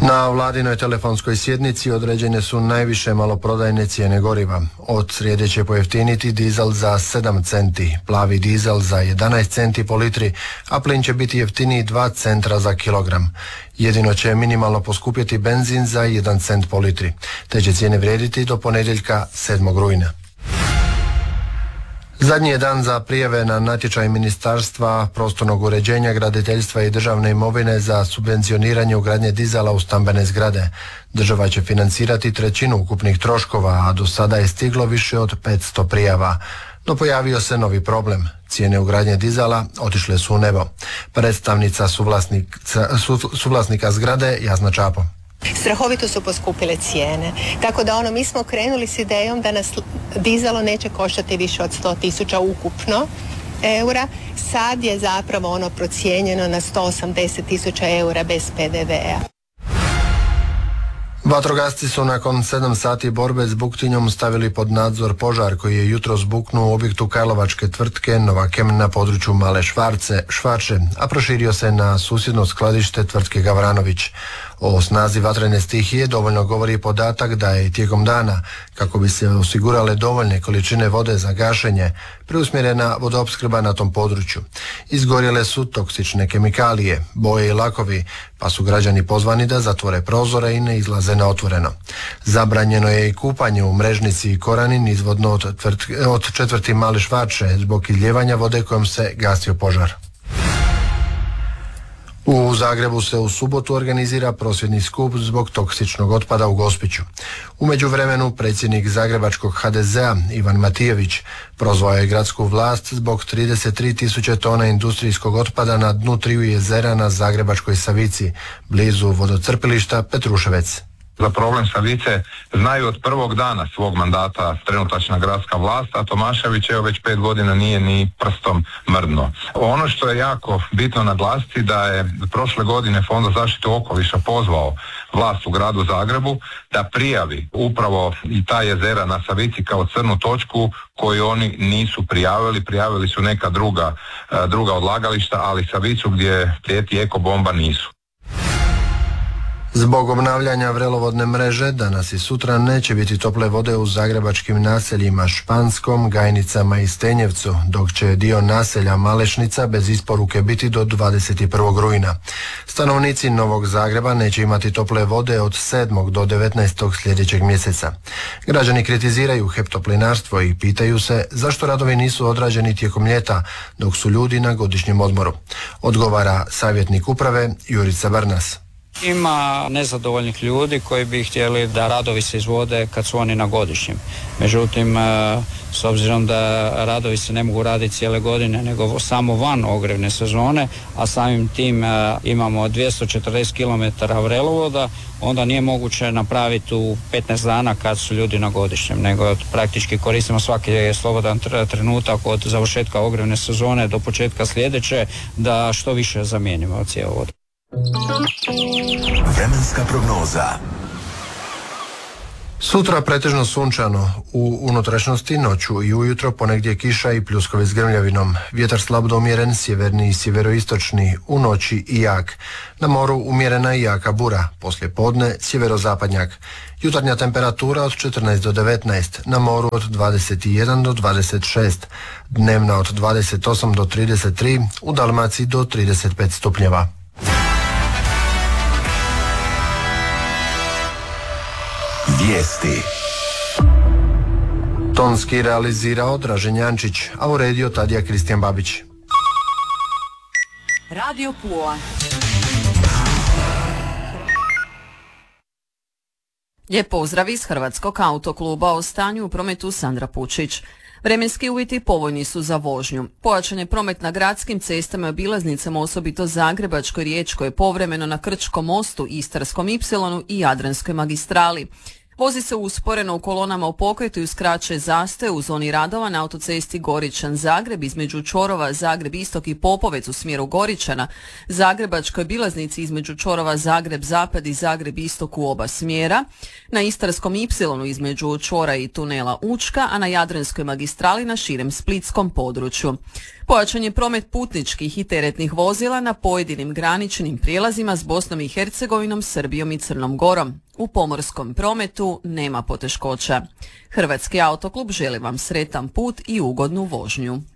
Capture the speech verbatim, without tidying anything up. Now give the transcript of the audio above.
Na vladinoj telefonskoj sjednici određene su najviše maloprodajne cijene goriva. Od srijede će pojeftiniti dizel za sedam centi, plavi dizel za jedanaest centi po litri, a plin će biti jeftiniji dva centra za kilogram. Jedino će minimalno poskupjeti benzin za jedan cent po litri. Te će cijene vrijediti do ponedjeljka sedmog rujna. Zadnji je dan za prijave na natječaj Ministarstva prostornog uređenja, graditeljstva i državne imovine za subvencioniranje ugradnje dizala u stambene zgrade. Država će financirati trećinu ukupnih troškova, a do sada je stiglo više od petsto prijava. No pojavio se novi problem. Cijene ugradnje dizala otišle su u nebo. Predstavnica suvlasnika, su, suvlasnika zgrade Jasna Čapo. Strahovito su poskupile cijene, tako da ono mi smo krenuli s idejom da nas dizalo neće koštati više od sto tisuća ukupno eura. Sad je zapravo ono procijenjeno na sto osamdeset tisuća eura bez pe de vea. Vatrogasci su nakon sedam sati borbe s buktinjom stavili pod nadzor požar koji je jutros buknuo u objektu karlovačke tvrtke Novakem na području Male Švarce, Švarče, a proširio se na susjedno skladište tvrtke Gavranović. O snazi vatrene stihije dovoljno govori podatak da je tijekom dana, kako bi se osigurale dovoljne količine vode za gašenje, preusmjerena vodoopskrba na tom području. Izgorjele su toksične kemikalije, boje i lakovi, pa su građani pozvani da zatvore prozore i ne izlaze na otvoreno. Zabranjeno je i kupanje u Mrežnici i Koranin izvodno od, tvrtke, od četvrti Male Švarče zbog izljevanja vode kojom se gasio požar. U Zagrebu se u subotu organizira prosvjedni skup zbog toksičnog otpada u Gospiću. U međuvremenu predsjednik zagrebačkog ha de zea Ivan Matijević prozvao je gradsku vlast zbog trideset tri tisuće tona industrijskog otpada na dnu triju jezera na Zagrebačkoj Savici, blizu vodocrpilišta Petruševec. Za problem Savice znaju od prvog dana svog mandata trenutačna gradska vlast, a Tomašević evo već pet godina nije ni prstom mrdnuo. Ono što je jako bitno naglasiti da je prošle godine Fond za zaštitu okoliša pozvao vlast u gradu Zagrebu da prijavi upravo i ta jezera na Savici kao crnu točku koju oni nisu prijavili, prijavili su neka druga, druga odlagališta, ali Savicu gdje prijeti eko bomba nisu. Zbog obnavljanja vrelovodne mreže danas i sutra neće biti tople vode u zagrebačkim naseljima Španskom, Gajnicama i Stenjevcu, dok će dio naselja Malešnica bez isporuke biti do dvadeset prvog rujna. Stanovnici Novog Zagreba neće imati tople vode od sedmog do devetnaestog sljedećeg mjeseca. Građani kritiziraju HEP Toplinarstvo i pitaju se zašto radovi nisu odrađeni tijekom ljeta dok su ljudi na godišnjem odmoru. Odgovara savjetnik uprave Jurica Brnas. Ima nezadovoljnih ljudi koji bi htjeli da radovi se izvode kad su oni na godišnjem. Međutim, s obzirom da radovi se ne mogu raditi cijele godine, nego samo van ogrevne sezone, a samim tim imamo dvjesto četrdeset kilometara vrelovoda, onda nije moguće napraviti u petnaest dana kad su ljudi na godišnjem, nego praktički koristimo svaki slobodan trenutak od završetka ogrevne sezone do početka sljedeće da što više zamijenimo cjevovod. Vremenska prognoza. Sutra pretežno sunčano, u unutrašnjosti noću i ujutro ponegdje kiša i pljuskovi s grmljavinom. Vjetar slab do umjeren, sjeverni i sjeveroistočni, u noći i jak. Na moru umjerena i jaka bura, poslije podne sjeverozapadnjak. Jutarnja temperatura od četrnaest do devetnaest, na moru od dvadeset jedan do dvadeset šest, dnevna od dvadeset osam do trideset tri, u Dalmaciji do trideset pet stupnjeva. Vijesti. Tonski realizirao Dražen Jančić, a uredio Tadija Kristijan Babić. Radio Pula. Lijep pozdrav iz Hrvatskog autokluba, o stanju u prometu Sandra Pučić. Vremenski uvjeti povoljni su za vožnju. Pojačan je promet na gradskim cestama i obilaznicama, osobito Zagrebačkoj, Riječkoj, povremeno na Krčkom mostu, Istarskom ipsilonu i Jadranskoj magistrali. Vozi se usporeno u kolonama u pokretu i uskraćuje zastoje u zoni radova na autocesti Goričan-Zagreb između čvorova Zagreb-Istok i Popovec u smjeru Goričana, Zagrebačkoj bilaznici između čvorova Zagreb-Zapad i Zagreb-Istok u oba smjera, na Istarskom ipsilonu između čvora i tunela Učka, a na Jadranskoj magistrali na širem splitskom području. Pojačan je promet putničkih i teretnih vozila na pojedinim graničnim prijelazima s Bosnom i Hercegovinom, Srbijom i Crnom Gorom. U pomorskom prometu nema poteškoća. Hrvatski autoklub želi vam sretan put i ugodnu vožnju.